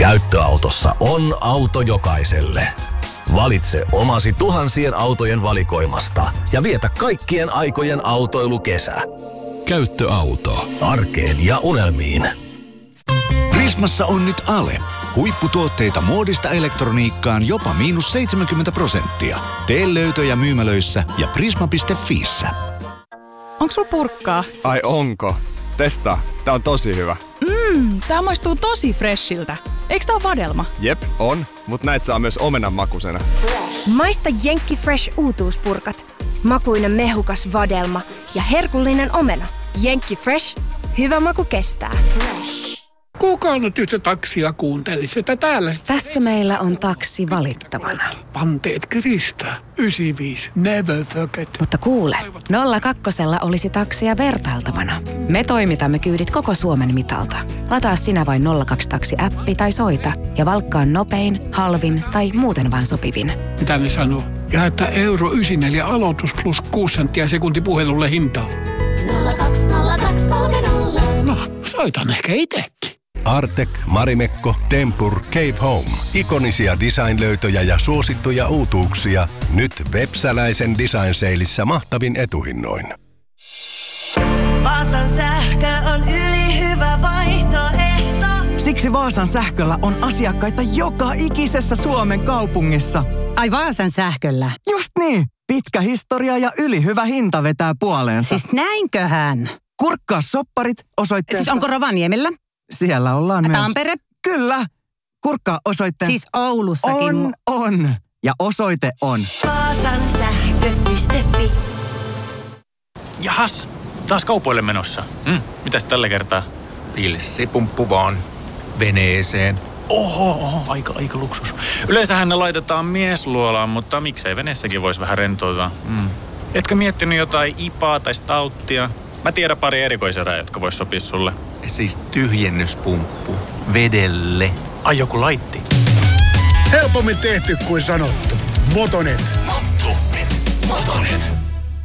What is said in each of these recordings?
Käyttöautossa on auto jokaiselle. Valitse omasi tuhansien autojen valikoimasta ja vietä kaikkien aikojen autoilukesä. Käyttöauto. Arkeen ja unelmiin. Prismassa on nyt ale. Huipputuotteita muodista elektroniikkaan jopa -70%. Tee löytöjä myymälöissä ja prisma.fiissä. Onks sulla purkkaa? Ai onko? Testaa. Tää on tosi hyvä. Tää maistuu tosi freshiltä. Eiks tää oo vadelma? Jep, on. Mut näit saa myös omenan makusena. Maista Jenkki Fresh uutuuspurkat. Makuinen mehukas vadelma ja herkullinen omena. Jenkki Fresh. Hyvä maku kestää. Kuka nyt yhtä taksia kuuntelisi, että täällä... Tässä meillä on taksi valittavana. Panteet kiristää. 95. Never forget. Mutta kuule, 02 olisi taksia vertailtavana. Me toimitamme kyydit koko Suomen mitalta. Lataa sinä vain 02 taksi-appi tai soita ja valkkaa nopein, halvin tai muuten vaan sopivin. Mitä ne sanoo? Ja että €94 aloitus plus 6 senttiä sekunti puhelulle hintaa. 020230. No, soitan ehkä itekin. Artek, Marimekko, Tempur, Cave Home. Ikonisia design-löytöjä ja suosittuja uutuuksia. Nyt Vepsäläisen Design Saleissa mahtavin etuhinnoin. Vaasan sähkö on ylihyvä vaihtoehto. Siksi Vaasan sähköllä on asiakkaita joka ikisessä Suomen kaupungissa. Ai Vaasan sähköllä? Just niin. Pitkä historia ja ylihyvä hinta vetää puoleensa. Siis näinköhän? Kurkkaa sopparit osoitteesta... Siis onko Rovaniemellä? Siellä ollaan myös. Tampere? Kyllä. Kurkkaa osoitteen... Siis Oulussakin. On. Ja osoite on... Vaasan sähkö.fi. Jahas, taas kaupoille menossa. Mitäs tällä kertaa? Pilssipumppu vaan. Veneeseen. Oho, aika luksus. Yleensähän ne laitetaan miesluolaan, mutta miksei veneessäkin voisi vähän rentoutua. Etkö miettinyt jotain ipaa tai stouttia? Mä tiedän pari erikoiserää, jotka vois sopia sulle. Siis tyhjennyspumppu. Vedelle. Ai joku laitti. Helpommin tehty kuin sanottu. Motonet. Motonet.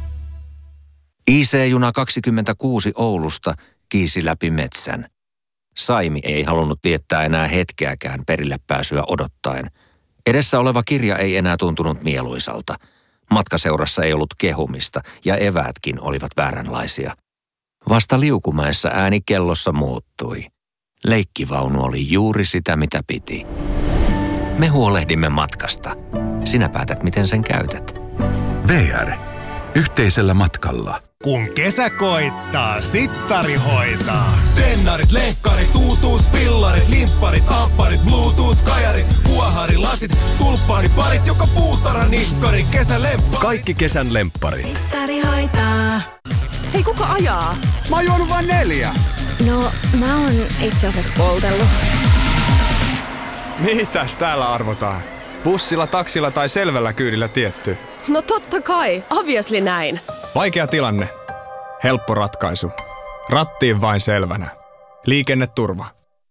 IC-juna 26 Oulusta kiisi läpi metsän. Saimi ei halunnut viettää enää hetkeäkään perille pääsyä odottaen. Edessä oleva kirja ei enää tuntunut mieluisalta. Matkaseurassa ei ollut kehumista ja eväätkin olivat vääränlaisia. Vasta Liukumäessä ääni kellossa muuttui. Leikkivaunu oli juuri sitä, mitä piti. Me huolehdimme matkasta. Sinä päätät, miten sen käytät. VR. Yhteisellä matkalla. Kun kesä koittaa, sittari hoitaa. Tennarit, lenkkarit, uutuuspillarit, limpparit, apparit, bluetooth-kajarit, huoharilasit, tulppaaniparit, joka puutarha, nikkari, kesälemppari. Kaikki kesän lempparit. Sittari hoitaa. Hei, kuka ajaa? Mä oon juonut vain 4. No, mä oon itse asiassa poltellut. Mitäs täällä arvotaan? Bussilla, taksilla tai selvällä kyydillä tietty? No totta kai, obviously näin. Vaikea tilanne. Helppo ratkaisu. Rattiin vain selvänä. Liikenneturva.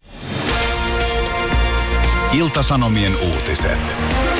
Ilta-Sanomien uutiset.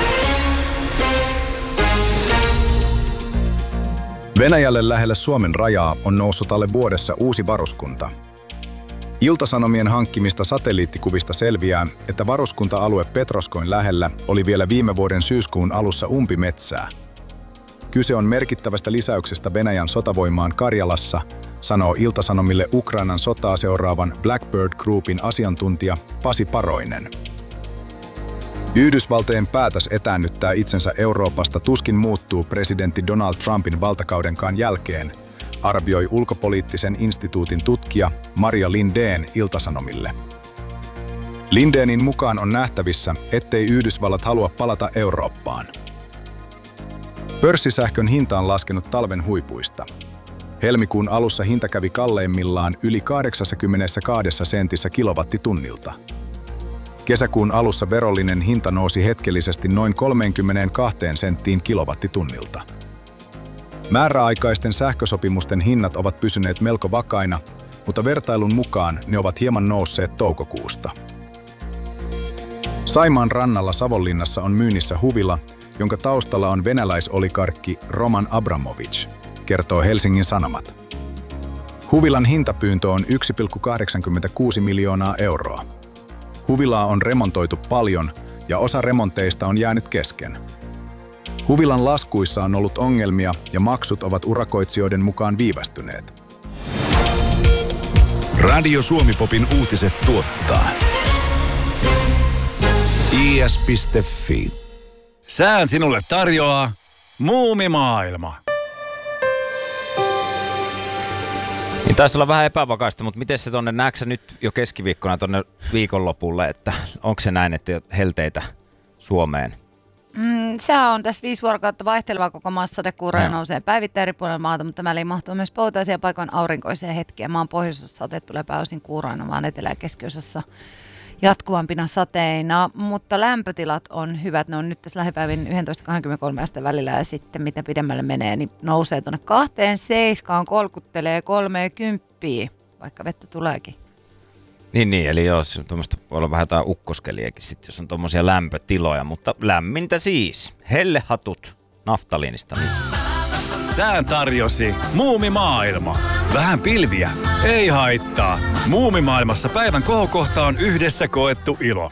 Venäjälle lähelle Suomen rajaa on noussut alle vuodessa uusi varuskunta. Ilta-Sanomien hankkimista satelliittikuvista selviää, että varuskunta-alue Petroskoin lähellä oli vielä viime vuoden syyskuun alussa umpimetsää. Kyse on merkittävästä lisäyksestä Venäjän sotavoimaan Karjalassa, sanoo Ilta-Sanomille Ukrainan sotaa seuraavan Blackbird Groupin asiantuntija Pasi Paroinen. Yhdysvaltojen päätös etäännyttää itsensä Euroopasta tuskin muuttuu presidentti Donald Trumpin valtakaudenkaan jälkeen, arvioi ulkopoliittisen instituutin tutkija Maria Lindén Ilta-Sanomille. Lindénin mukaan on nähtävissä, ettei Yhdysvallat halua palata Eurooppaan. Pörssisähkön hinta on laskenut talven huipuista. Helmikuun alussa hinta kävi kalleimmillaan yli 82 sentissä kilowattitunnilta. Kesäkuun alussa verollinen hinta nousi hetkellisesti noin 32 senttiin kilowattitunnilta. Määräaikaisten sähkösopimusten hinnat ovat pysyneet melko vakaina, mutta vertailun mukaan ne ovat hieman nousseet toukokuusta. Saimaan rannalla Savonlinnassa on myynnissä huvila, jonka taustalla on venäläisoligarkki Roman Abramovich, kertoo Helsingin Sanomat. Huvilan hintapyyntö on 1,86 miljoonaa euroa. Huvilaa on remontoitu paljon ja osa remonteista on jäänyt kesken. Huvilan laskuissa on ollut ongelmia ja maksut ovat urakoitsijoiden mukaan viivästyneet. Radio Suomi-popin uutiset tuottaa is.fi. Sään sinulle tarjoaa Muumimaailma. Niin taisi olla vähän epävakaista, mutta miten se tonne, näetkö nyt jo keskiviikkona tonne viikonlopulle, että onko se näin, että helteitä Suomeen? Sehän on tässä 5 vuorokautta vaihteleva koko maassa, sadekuuroja nousee päivittäin eri puolilla maata, mutta väliin mahtuu myös poutaisia paikoin aurinkoisia hetkiä. Maan pohjoisessa sateet tulee pääosin kuuroina, vaan etelä- ja keskiosassa jatkuvampina sateina, mutta lämpötilat on hyvät. Ne on nyt tässä lähipäivin 11-23 asteen välillä ja sitten mitä pidemmälle menee, niin nousee tuonne 27, kolkuttelee 30, vaikka vettä tuleekin. Niin, eli joo, tuommoista voi olla vähän jotain ukkoskeliäkin sitten, jos on tuommoisia lämpötiloja, mutta lämmintä siis. Hellehatut naftaliinista nyt. Sään tarjosi Muumimaailma. Vähän pilviä, ei haittaa. Muumimaailmassa päivän kohokohta on yhdessä koettu ilo.